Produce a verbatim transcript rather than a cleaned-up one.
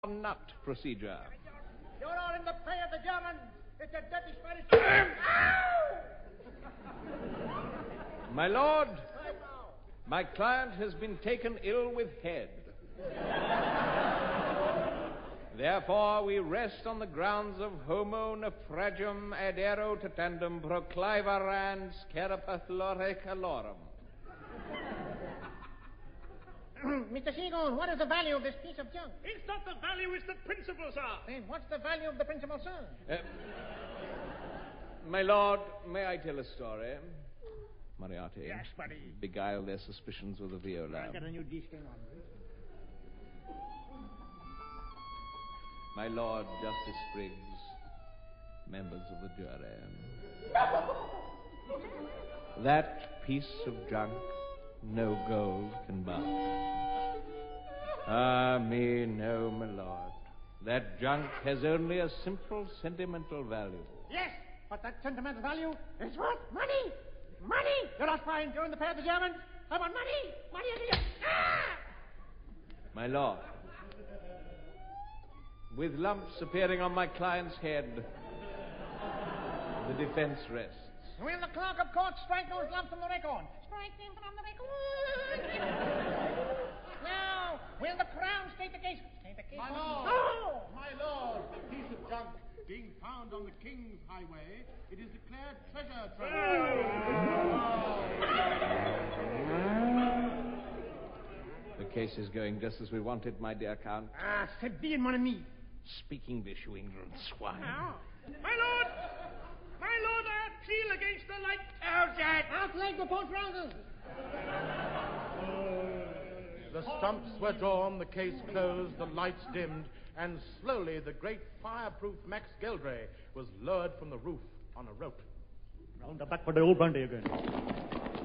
nut procedure. You're all in the pay of the Germans. It's a dirty Spanish... My lord, my client has been taken ill with head. Therefore, we rest on the grounds of homo naufragium adero tatandum proclivarans carapathulore calorum. Mister Seagull, what is the value of this piece of junk? It's not the value, it's the principle, sir. Then what's the value of the principal, sir? Uh, my lord, may I tell a story? Moriarty. Yes, buddy. Beguile their suspicions with a viola. I got a new D-string on. My Lord Justice Spriggs, members of the jury. That piece of junk no gold can buy. Ah, me no, my lord. That junk has only a simple sentimental value. Yes, but that sentimental value is worth money. Money! You're not fine. You're in the pay of the Germans. I want money. Money is ah! My lord, with lumps appearing on my client's head, the defense rests. Will the clerk of court strike those lumps from the record? Strike them from the record. Now, will the crown state the case? State the case. My lord, Oh! my lord, the piece of junk being found on the King's highway, it is declared treasure trove. The case is going just as we want it, my dear Count. Ah, c'est bien, mon ami. Speak English, you ignorant swine. Now, My lord! My lord, I appeal against the light. oh, Jack, outleg the post trousers. The stumps were drawn, the case closed, the lights dimmed, and slowly the great fireproof Max Geldray was lowered from the roof on a rope. Round the back for the old brandy again.